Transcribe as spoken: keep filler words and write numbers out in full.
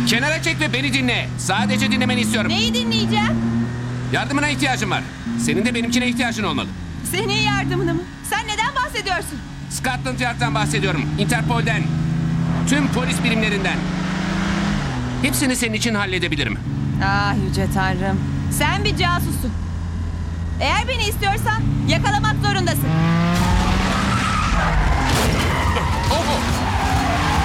Kenara çek ve beni dinle. Sadece dinlemeni istiyorum. Neyi dinleyeceğim? Yardımına ihtiyacım var. Senin de benimkine ihtiyacın olmalı. Senin yardımını mı? Sen neden bahsediyorsun? Scotland Yard'dan bahsediyorum. Interpol'den. Tüm polis birimlerinden. Hepsini senin için halledebilirim. Ah yüce tanrım. Sen bir casussun. Eğer beni istiyorsan yakalamak zorundasın. Oho!